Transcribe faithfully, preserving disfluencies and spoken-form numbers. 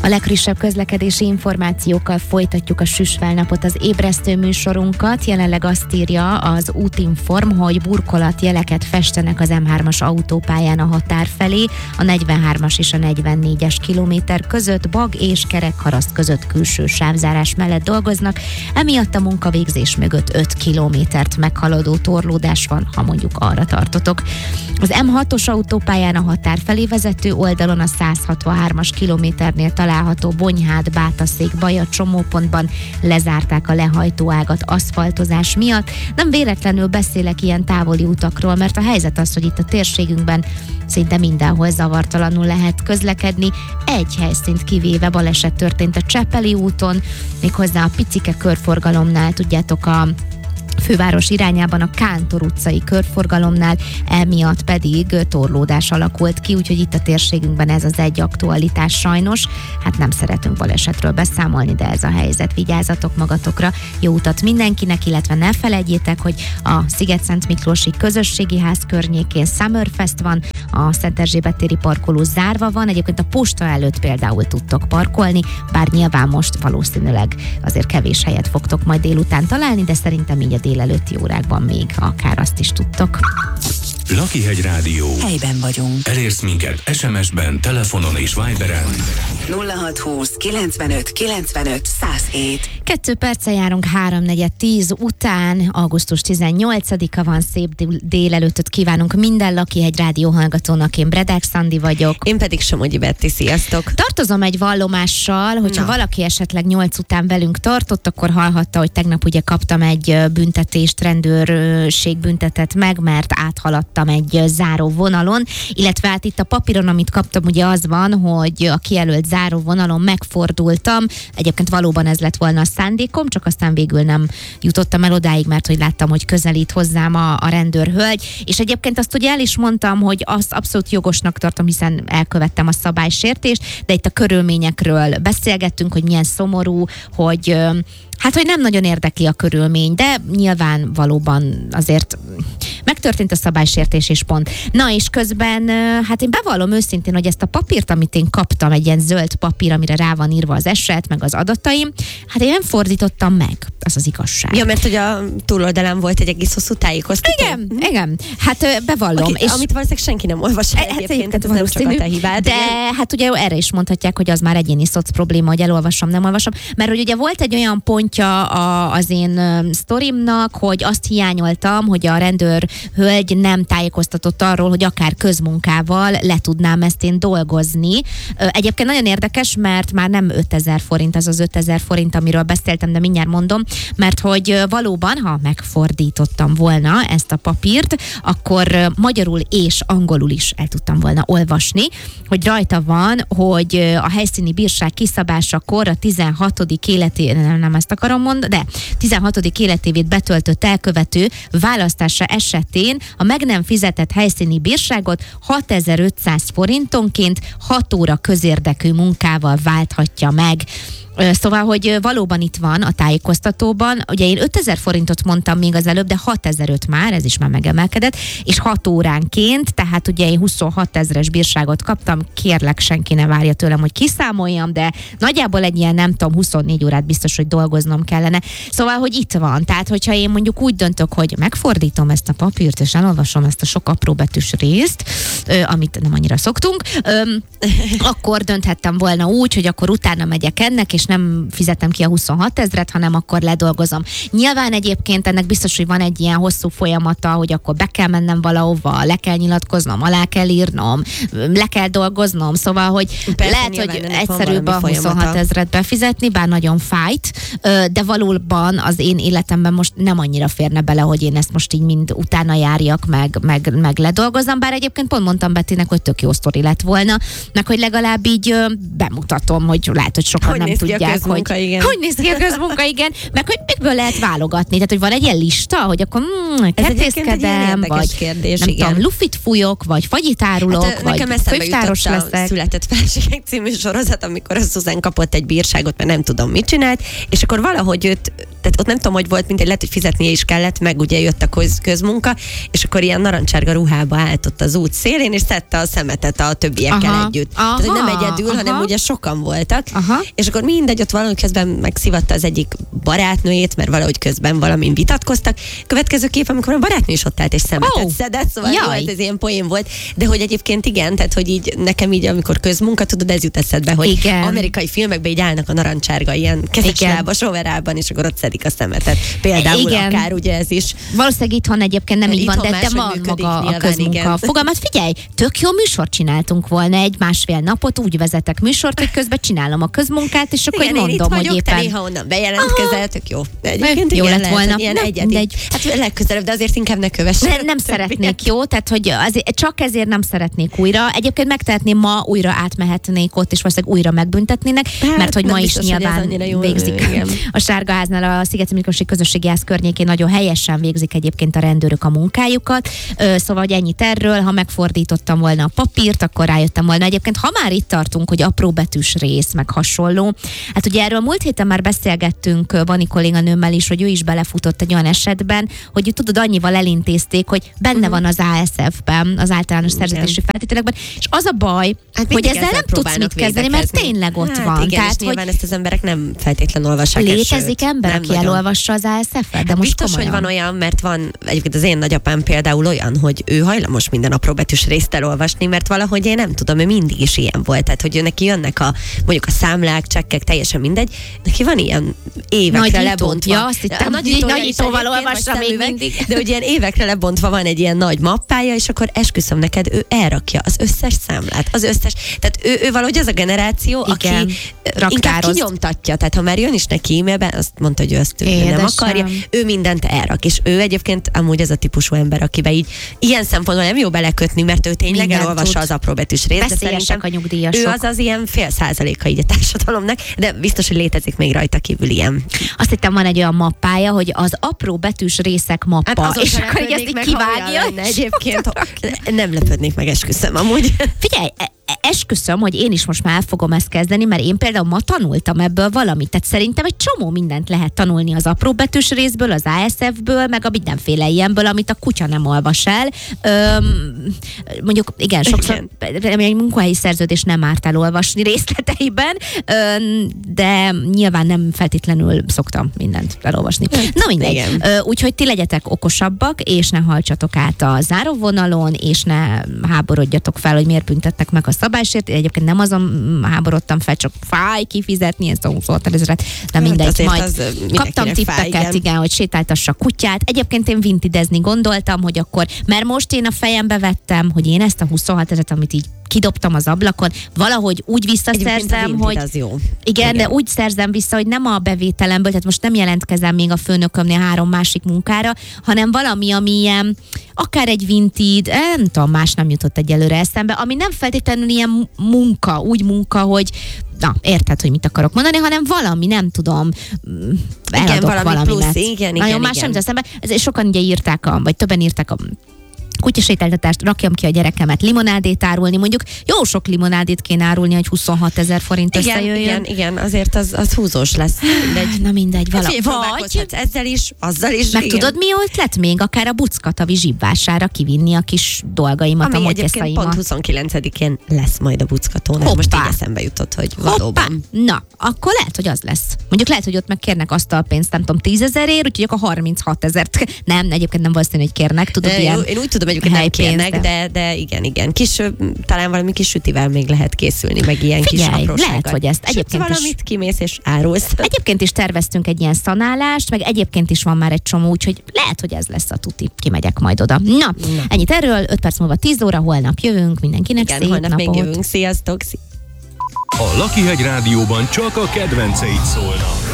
A legfrissebb közlekedési információkkal folytatjuk a Süsvel-napot, az ébresztő műsorunkat. Jelenleg azt írja az Útinform, hogy burkolatjeleket festenek az em hármas autópályán a határ felé, a negyvenhármas és a negyvennégyes kilométer között, Bag és Kerekharaszt között külső sávzárás mellett dolgoznak, emiatt a munkavégzés mögött öt kilométert meghaladó torlódás van, ha mondjuk arra tartotok. Az em hatos autópályán a határ felé vezető oldalon a száz hatvanhármas kilométernél található Bonyhád-Bátaszék Baja csomópontban lezárták a lehajtóágat aszfaltozás miatt. Nem véletlenül beszélek ilyen távoli utakról, mert a helyzet az, hogy itt a térségünkben szinte mindenhol zavartalanul lehet közlekedni. Egy helyszínt kivéve baleset történt a Csepeli úton, méghozzá a picike körforgalomnál, tudjátok, a főváros irányában a Kántor utcai körforgalomnál, emiatt pedig torlódás alakult ki, úgyhogy itt a térségünkben ez az egy aktualitás sajnos. Hát nem szeretünk balesetről beszámolni, de ez a helyzet. Vigyázzatok magatokra, jó utat mindenkinek, illetve ne felejtjétek, hogy a Sziget-Szent Miklósi Közösségi Ház környékén Summerfest van, a Szent Erzsébet téri parkoló zárva van, egyébként a posta előtt például tudtok parkolni, bár nyilván most valószínűleg azért kevés helyet fogtok majd délután találni, de szerintem így a délelőtti órákban még akár azt is tudtok. Lakihegy Rádió. Helyben vagyunk. Elérsz minket es em es-ben, telefonon és Viberen. nulla hat húsz kilencvenöt kilencvenöt száz hét. Kettő perce járunk háromnegyed tíz után, augusztus tizennyolcadika van, szép délelőttöt kívánunk minden Lakihegy Rádió hallgatónak. Én Bredák Szandi vagyok. Én pedig Somogyi Betti, sziasztok! Tartozom egy vallomással, hogyha Na. valaki esetleg nyolc után velünk tartott, akkor hallhatta, hogy tegnap ugye kaptam egy büntetést, rendőrség büntetett meg, mert áthaladtam egy záró vonalon, illetve hát itt a papíron, amit kaptam, ugye az van, hogy a kijelölt záró vonalon megfordultam. Egyébként valóban ez lett volna a szándékom, csak aztán végül nem jutottam el odáig, mert hogy láttam, hogy közelít hozzám a, a rendőrhölgy, és egyébként azt ugye el is mondtam, hogy azt abszolút jogosnak tartom, hiszen elkövettem a szabálysértést, de itt a körülményekről beszélgettünk, hogy milyen szomorú, hogy hát, hogy nem nagyon érdekli a körülmény, de nyilván valóban azért megtörtént a szabálysértés és pont. Na és közben, hát én bevallom őszintén, hogy ezt a papírt, amit én kaptam, egy ilyen zöld papír, amire rá van írva az eset, meg az adataim, hát én nem fordítottam meg, az az igazság. Ja, mert hogy a túloldalán volt egy egész hosszú tájékoztató. Igen, hm? igen, hát bevallom. Okay, és amit valószínűleg senki nem olvas el egyébként, ez nem csak a te hibád. De igen. Hát ugye erre is mondhatják, hogy az már egyéni szoc probléma, hogy elolvasom, nem olvasom, mert hogy ugye volt egy olyan pontja a, az én uh, sztorimnak, hogy azt hiányoltam, hogy a rendőr hölgy nem tájékoztatott arról, hogy akár közmunkával le tudnám ezt én dolgozni. Egyébként nagyon érdekes, mert már nem ötezer forint, ez az ötezer forint, amiről beszéltem, de mindjárt mondom, mert hogy valóban, ha megfordítottam volna ezt a papírt, akkor magyarul és angolul is el tudtam volna olvasni, hogy rajta van, hogy a helyszíni bírság kiszabásakor a tizenhatodik életi, nem, nem ezt akarom mondani, de tizenhatodik életévét betöltött elkövető választása esetén a meg nem fizetett helyszíni bírságot hatezer-ötszáz forintonként hat óra közérdekű munkával válthatja meg. Szóval, hogy valóban itt van a tájékoztatóban, ugye én ötezer forintot mondtam még az előbb, de hatezer-öt már, ez is már megemelkedett, és hat óránként, tehát ugye én huszonhat ezres bírságot kaptam, kérlek, senki ne várja tőlem, hogy kiszámoljam, de nagyjából egy ilyen, nem tudom, huszonnégy órát biztos, hogy dolgoznom kellene. Szóval, hogy itt van, tehát hogyha én mondjuk úgy döntök, hogy megfordítom ezt a papírt, és elolvasom ezt a sok apróbetűs részt, amit nem annyira szoktunk, akkor dönthettem volna úgy, hogy akkor utána megyek ennek, és nem fizetem ki a huszonhat ezret, hanem akkor ledolgozom. Nyilván egyébként ennek biztos, hogy van egy ilyen hosszú folyamata, hogy akkor be kell mennem valahova, le kell nyilatkoznom, alá kell írnom, le kell dolgoznom, szóval, hogy persze, lehet, hogy egyszerűbb a huszonhat ezret befizetni, bár nagyon fájt, de valóban az én életemben most nem annyira férne bele, hogy én ezt most így mind utána járjak, meg, meg, meg ledolgozom, bár egyébként pont mondtam Bettinek, hogy tök jó sztori lett volna, meg hogy legalább így bemutatom, hogy lehet, hogy sokan hogy nem tudják, hogy hogy néz ki a közmunka, igen, meg hogy mikből lehet válogatni, tehát hogy van egy ilyen lista, hogy akkor mm, kettészkedem, vagy kérdés, nem igen. tudom, lufit fújok, vagy fagyit árulok, hát, vagy könyvtáros leszek. Született Felségek című sorozat, amikor a Susan kapott egy bírságot, mert nem tudom, mit csinált, és akkor valahogy őt tehát ott nem tudom, hogy volt, mindegy, lehet, hogy fizetnie is kellett, meg ugye jött a köz, közmunka, és akkor ilyen narancsárga ruhába állt ott az út szélén, és szedte a szemetet a többiekkel Aha. együtt. Aha. Tehát, hogy nem egyedül, Aha. hanem ugye sokan voltak, Aha. és akkor mindegy, ott valami közben megszivatta az egyik barátnőjét, mert valahogy közben valamin vitatkoztak. Következő kép, amikor a barátnő is ott állt és szemetet Oh. szedett, szóval Jaj. jó, ez ilyen poén volt, de hogy egyébként igen, tehát hogy így nekem így, amikor közmunka, tudod, ez jut eszedbe, hogy Igen. amerikai filmekben így állnak a narancsárga ilyen kezeslábas overában, és akkor ott szedik a szemetet. Például Igen. akár ugye ez is. Valószínűleg itthon egyébként nem így van, Itthon de, de máshogy van működik maga a nyilván, közmunka. igen. Fogalmat, figyelj, tök jó műsort csináltunk volna egy másfél napot, úgy vezetek műsort, hogy közben csinálom a közmunkát, és akkor Igen, én én itt mondom, hogy vagyok, te éppen... néha onnan bejelentkezel, tök jó. De egyébként Jó igen, lett lehet, volna. hogy ilyen Nem, egyedi. mindegy. Hát legközelebb, de azért inkább ne kövess. Ne, nem szeretnék, jó? Tehát, hogy azért, csak ezért nem szeretnék újra. Egyébként megtehetném ma, újra átmehetnék ott, és valószínűleg újra megbüntetnének, Hát, mert hogy nem ma is biztos, hogy ez nyilván annyira jól végzik. nő, igen. A Sárgaháznál, a Szigeti Miklósi Közösségi Ház környékén nagyon helyesen végzik egyébként a rendőrök a munkájukat. Ö, Szóval, hogy ennyit erről, ha megfordítottam volna a papírt, akkor rájöttem volna. Egyébként, ha már itt tartunk, hogy apró betűs rész, meg hasonló. Hát ugye erről múlt héten már beszélgettünk Vani kolléganőmmel is, hogy ő is belefutott egy olyan esetben, hogy tudod, annyival elintézték, hogy benne Mhm. van az á es ef-ben, az általános szerződési feltételekben, és az a baj, Hát hogy mindig ezzel ezzel nem tudsz próbálnak mit kezdeni, mert védekezni. tényleg ott Hát van. igen, Tehát, és hogy nyilván ezt az emberek nem feltétlenül olvassák. el, létezik sőt, ember, nem aki nagyon. elolvassa az á es ef-et, de Hát most biztos, komolyan. hogy van olyan, mert van, egyébként az én nagyapám például olyan, hogy ő hajlamos minden apróbetűs részt elolvasni, mert valahogy én nem tudom, ő mindig is ilyen volt. Tehát, hogy ő neki jönnek a mondjuk a számlák, csekkek, teljesen mindegy. Neki van ilyen évekre Nagyító. lebontva. Ja, azt hittem, A nagyító hogy is nagyítóval egyébként, olvassa vagy még szemüveg, mindig. De hogy ilyen évekre lebontva van egy ilyen nagy mappája, és akkor esküszöm neked, ő elrakja az összes számlát, az összes. Tehát ő, ő valahogy az a generáció, Igen, aki inkább raktároz. kinyomtatja. Tehát ha már jön is neki e-mailben, azt mondta, hogy ő ezt ő nem Édesem. akarja, ő mindent elrak. És ő egyébként amúgy az a típusú ember, akibe így ilyen szempontból nem jó belekötni, mert ő tényleg Mindent elolvassa tud. az apróbetűs részt. de Veszélyesek szerintem a nyugdíjasok. Ő az az ilyen fél százaléka így a társadalomnak, de biztos, hogy létezik még rajta kívül ilyen. Azt hittem, van egy olyan mappája, hogy az apró betűs részek mappa, azon és sem akkor így ezt lepődnék így meg, ha kivágja. olyan lenne és egyébként. oda Nem lepődnék meg, esküszöm amúgy. Figyelj, e- e- esküszöm, hogy én is most már el fogom ezt kezdeni, mert én például ma tanultam ebből valamit. Tehát szerintem egy csomó mindent lehet tanulni az apróbetűs részből, az á es ef-ből, meg a mindenféle ilyenből, amit a kutya nem olvas el. Öm, mondjuk, igen, sokszor egy munkahelyi szerződés nem árt elolvasni részleteiben, öm, de nyilván nem feltétlenül szoktam mindent elolvasni. Na mindegy. igen. Ö, Úgyhogy ti legyetek okosabbak, és ne hajtsatok át a záróvonalon, és ne háborodjatok fel, hogy miért büntettek meg a szabásért. Én egyébként nem azon háborodtam fel, csak fáj kifizetni ezt a huszonhat ezeret, de mindegy, azért majd az mindenkinek kaptam fáj, tippeket, igen. igen, hogy sétáltassa a kutyát. Egyébként én vintidezni gondoltam, hogy akkor, mert most én a fejembe vettem, hogy én ezt a huszonhat ezeret, amit így kidobtam az ablakon, valahogy úgy Egyébként a visszaszerzem, Vinted hogy az jó. igen, Igen. de úgy szerzem vissza, hogy nem a bevételemből, tehát most nem jelentkezem még a főnökömnél három másik munkára, hanem valami, ami ilyen, akár egy Vinted, eh, nem tudom, más nem jutott egyelőre eszembe, ami nem feltétlenül ilyen munka, úgy munka, hogy na, érted, hogy mit akarok mondani, hanem valami, nem tudom, mm, eladok valami valamimet. plusz, igen, Nagyon igen, más igen. nem jut eszembe. Ez sokan ugye írták, a, vagy többen írták a kutyasétáltatást, rakjam ki a gyerekemet limonádét árulni, mondjuk jó sok limonádét kéne árulni, hogy huszonhat ezer forint Igen, összejöjjön. igen, igen, azért az, az húzós lesz. Mindegy. Na mindegy, Hát vala. figyelj, Vagy, próbálkozhatsz ezzel is, azzal is. meg igen. tudod mi ötlet még? Akár a Buckatavi zsibvására kivinni a kis dolgaimat, Ami a egyébként pont motyeszaimat. huszonkilencedikén lesz majd a Buckatón. Ez most így eszembe jutott, hogy Hoppá! valóban. Na, akkor lehet, hogy az lesz. Mondjuk lehet, hogy ott meg kérnek azt a pénzt, nem tudom, tízezerért, úgyhogy akkor harminchat ezert. Nem, egyébként nem valószínű, hogy kérnek, tudod, De, ilyen én úgy tudom, egyébként nem helypénz, kérnek, de, de igen, igen. Kis, ö, talán valami kis sütivel még lehet készülni, meg ilyen Figyelj, kis aprósággal. lehet, hogy ezt Sőt, egyébként is- valamit kimész és árulsz. Egyébként is terveztünk egy ilyen szanálást, meg egyébként is van már egy csomó, úgyhogy lehet, hogy ez lesz a tuti. Kimegyek majd oda. Na, Na. ennyit erről, öt perc múlva tíz óra, holnap jövünk, mindenkinek Igen, szép holnap napot. még jövünk. Sziasztok! A Lakihegy Rádióban csak a kedvenceid szólnak.